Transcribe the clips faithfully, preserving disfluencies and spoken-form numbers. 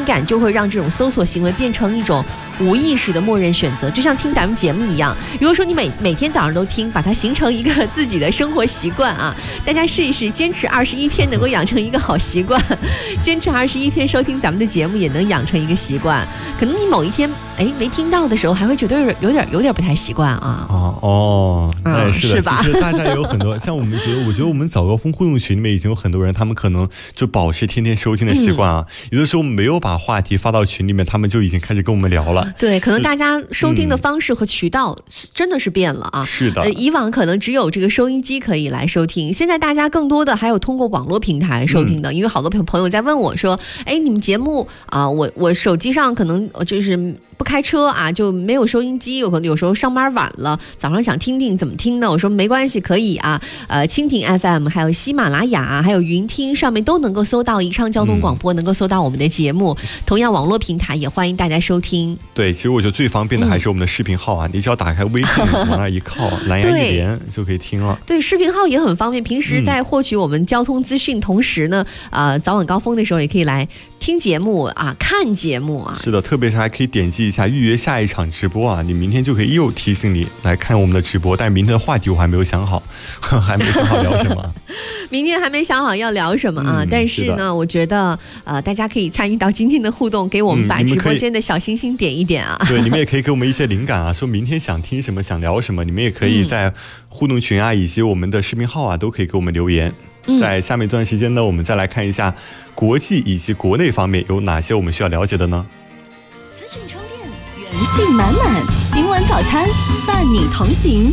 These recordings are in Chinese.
感就会让这种搜索行为变成一种无意识的默认选择，就像听咱们节目一样。如果说你每每天早上都听，把它形成一个自己的生活习惯啊，大家试一试，坚持二十一天能够养成一个好习惯，坚持二十一天收听咱们的节目也能养成一个习惯。可能你某一天哎没听到的时候，还会觉得有点有点有点不太习惯啊。 哦哦，那也是的， 嗯、是吧？ 其实大家有很多，像我们觉得，我觉得我们早高峰互动群里面已经有很多人，他们可能就保持天天收听的习惯啊。嗯、有的时候没有把话题发到群里面，他们就已经开始跟我们聊了。 对，可能大家收听的方式和渠道真的是变了啊。 是的、 呃，以往可能只有这个收音机可以来收听，现在大家更多的还有通过网络平台收听的。嗯、因为好多朋友在问我说：“哎，你们节目啊，我我手机上可能就是不开车啊，就没有收音机，有可能有时候上班晚了，早上想听听怎么听呢？”我说没关系，可以啊。呃，蜻蜓 F M 还有喜马拉雅还有云听上面都能够搜到宜昌交通广播，嗯、能够搜到我们的节目。同样网络平台也欢迎大家收听。 对，其实我觉得最方便的还是我们的视频号啊，嗯、你只要打开微信往那一靠，蓝牙一连就可以听了。 对，视频号也很方便。平时在获取我们交通资讯，嗯、同时呢，呃，早晚高峰的时候也可以来听节目啊，看节目啊。 是的，特别是还可以点击一下预约下一场直播啊，你明天就可以又提醒你来看我们的直播。但是明天的话题我还没有想好，还没想好聊什么。 明天还没想好要聊什么啊？嗯、但是呢，是我觉得呃，大家可以参与到今天的互动，给我们把直播间的小星星点一点啊。 嗯、对，你们也可以给我们一些灵感啊，说明天想听什么，想聊什么，你们也可以在互动群啊，以及我们的视频号啊，都可以给我们留言。嗯、在下面一段时间呢，我们再来看一下国际以及国内方面有哪些我们需要了解的呢？ 资讯充电，元气满满，新闻早餐伴你同行。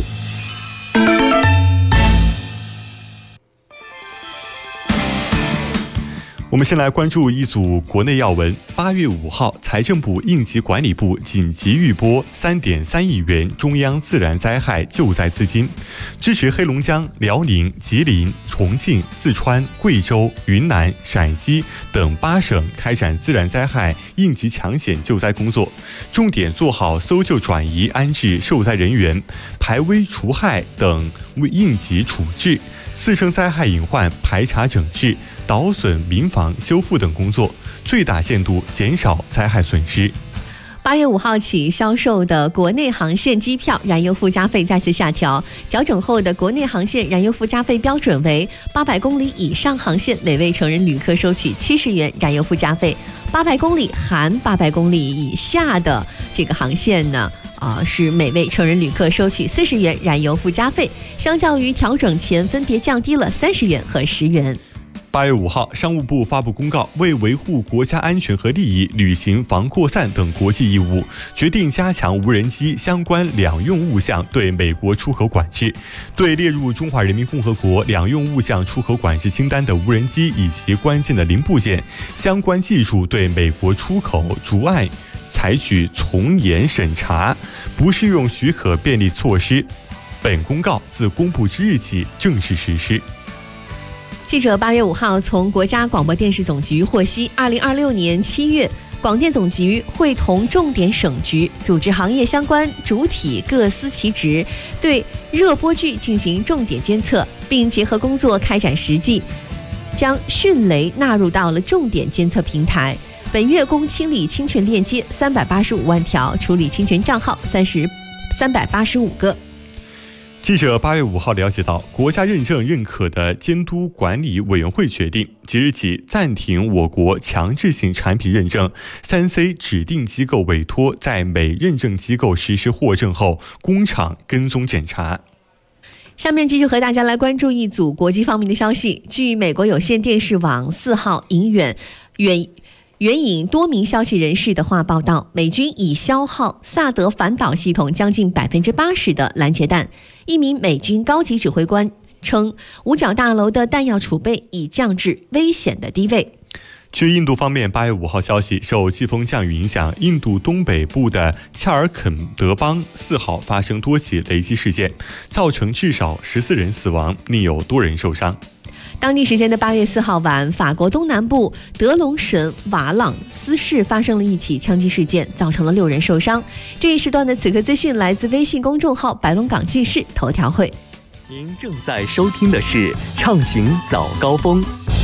我们先来关注一组国内要闻。八月五号，财政部应急管理部紧急预拨三点三亿元中央自然灾害救灾资金，支持黑龙江、辽宁、吉林、重庆、四川、贵州、云南、陕西等八省开展自然灾害应急抢险救灾工作，重点做好搜救转移安置受灾人员、排危除害等应急处置，次生灾害隐患排查整治、导损民房修复等工作，最大限度减少灾害损失。 八月五号起销售的国内航线机票燃油附加费再次下调，调整后的国内航线燃油附加费标准为八百公里以上航线每位成人旅客收取七十元燃油附加费，八百公里含八百公里以下的这个航线呢，呃，是每位成人旅客收取四十元燃油附加费，相较于调整前分别降低了三十元和十元。 八月五号，商务部发布公告，为维护国家安全和利益，履行防扩散等国际义务，决定加强无人机相关两用物项对美国出口管制，对列入中华人民共和国两用物项出口管制清单的无人机以及关键的零部件、相关技术对美国出口逐案采取从严审查，不适用许可便利措施。本公告自公布之日起正式实施。 记者八月五号从国家广播电视总局获悉，二零二六年七月，广电总局会同重点省局组织行业相关主体各司其职，对热波具进行重点监测，并结合工作开展实际，将迅雷纳入到了重点监测平台。本月共清理侵权链接三百八十五万条，处理侵权账号三十三百八十五个。 记者八月五号了解到，国家认证认可的监督管理委员会决定，即日起暂停我国强制性产品认证，三 C 指定机构委托在每认证机构实施获证后，工厂跟踪检查。 下面继续和大家来关注一组国际方面的消息。据美国有线电视网四号引远远援引多名消息人士的话报道，美军已消耗萨德反导系统将近百分之八十的拦截弹。一名美军高级指挥官称，五角大楼的弹药储备已降至危险的低位。 据印度方面八月五号消息，受季风降雨影响，印度东北部的恰尔肯德邦四号发生多起雷击事件，造成至少十四人死亡，另有多人受伤。 当地时间的八月四号晚，法国东南部德隆省瓦朗斯市发生了一起枪击事件，造成了六人受伤。这一时段的此刻资讯来自微信公众号白龙港记事头条会。 您正在收听的是畅行早高峰。